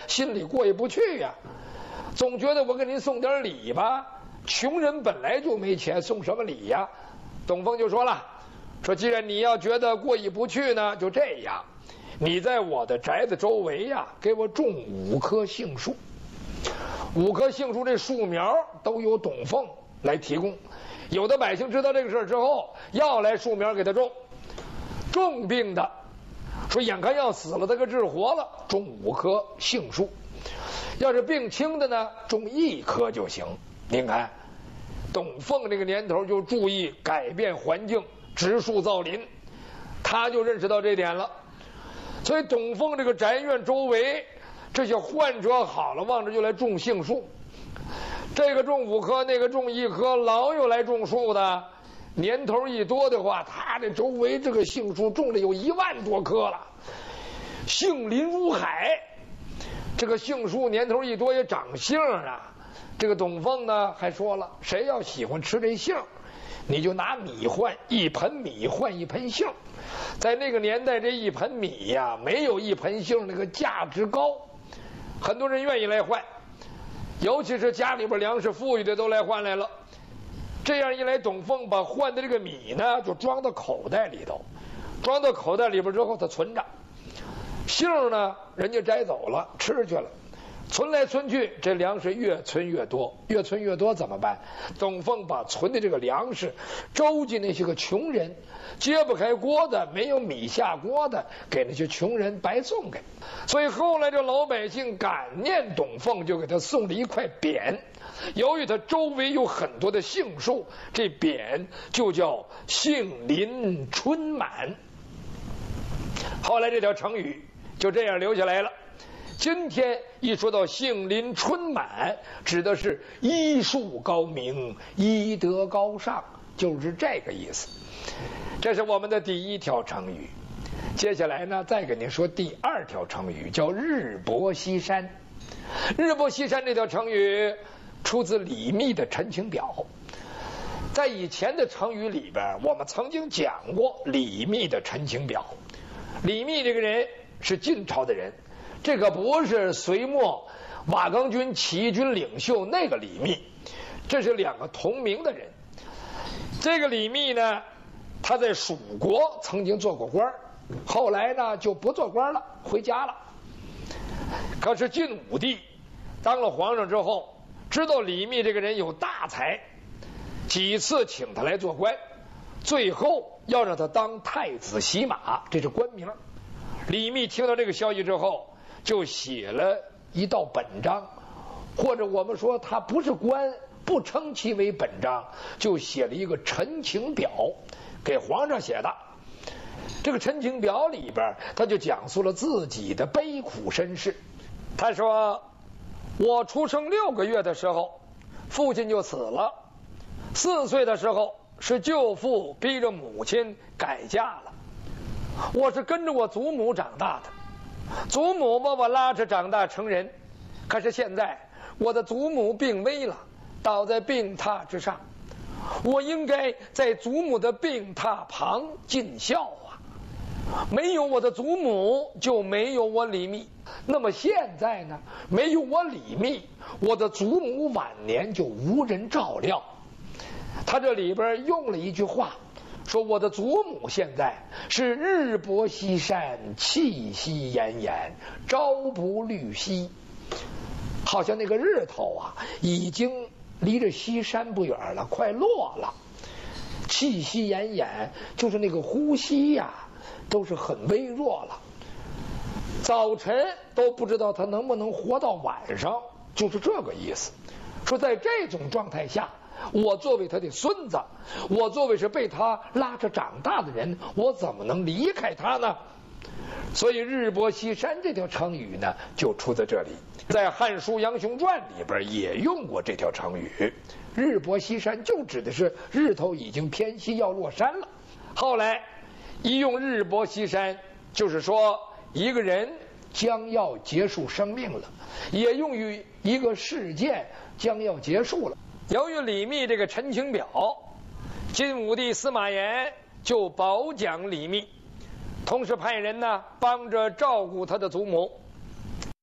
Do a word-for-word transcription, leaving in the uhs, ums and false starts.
心里过意不去呀，总觉得我给您送点礼吧。穷人本来就没钱，送什么礼呀？董奉就说了，说既然你要觉得过意不去呢，就这样，你在我的宅子周围呀，给我种五棵杏树。五棵杏树这树苗都由董奉来提供，有的百姓知道这个事儿之后，要来树苗给他种。重病的说眼看要死了，他给治活了，种五棵杏树。要是病轻的呢，种一棵就行。您看董奉这个年头就注意改变环境，植树造林，他就认识到这点了。所以董奉这个宅院周围这些患者好了，望着就来种杏树，这个种五棵，那个种一棵，老有来种树的。年头一多的话，他这周围这个杏树种了有一万多棵了，杏林如海。这个杏树年头一多也长杏啊。这个董奉呢还说了，谁要喜欢吃这杏，你就拿米换，一盆米换一盆杏。在那个年代，这一盆米呀，没有一盆杏那个价值高，很多人愿意来换，尤其是家里边粮食富裕的都来换来了。这样一来，董奉把换的这个米呢，就装到口袋里头，装到口袋里边之后，他存着。杏呢，人家摘走了，吃去了。存来存去，这粮食越存越多，越存越多怎么办？董奉把存的这个粮食周济那些个穷人，揭不开锅的，没有米下锅的，给那些穷人白送给。所以后来这老百姓感念董奉，就给他送了一块匾。由于他周围有很多的杏树，这匾就叫杏林春满。后来这条成语就这样留下来了。今天一说到杏林春满，指的是医术高明，医德高尚，就是这个意思。这是我们的第一条成语。接下来呢，再给您说第二条成语，叫日薄西山。日薄西山这条成语出自李密的《陈情表》。在以前的成语里边，我们曾经讲过李密的《陈情表》。李密这个人是晋朝的人，这可不是隋末瓦岗军起义军领袖那个李密，这是两个同名的人。这个李密呢，他在蜀国曾经做过官，后来呢就不做官了，回家了。可是晋武帝当了皇上之后，知道李密这个人有大才，几次请他来做官，最后要让他当太子洗马，这是官名。李密听到这个消息之后，就写了一道本章，或者我们说他不是官，不称其为本章，就写了一个陈情表，给皇上写的。这个陈情表里边，他就讲述了自己的悲苦身世。他说，我出生六个月的时候，父亲就死了。四岁的时候，是舅父逼着母亲改嫁了。我是跟着我祖母长大的，祖母把我拉扯长大成人。可是现在我的祖母病危了，倒在病榻之上，我应该在祖母的病榻旁尽孝啊。没有我的祖母，就没有我李密。那么现在呢，没有我李密，我的祖母晚年就无人照料。他这里边用了一句话，说我的祖母现在是日薄西山，气息奄奄，朝不虑夕。好像那个日头啊，已经离着西山不远了，快落了。气息奄奄，就是那个呼吸呀、啊，都是很微弱了。早晨都不知道他能不能活到晚上，就是这个意思。说在这种状态下，我作为他的孙子，我作为是被他拉着长大的人，我怎么能离开他呢？所以日薄西山这条成语呢，就出在这里。在《汉书·杨雄传》里边也用过这条成语。日薄西山就指的是日头已经偏西要落山了。后来一用日薄西山，就是说一个人将要结束生命了，也用于一个事件将要结束了。由于李密这个陈情表，晋武帝司马炎就褒奖李密，同时派人呢帮着照顾他的祖母。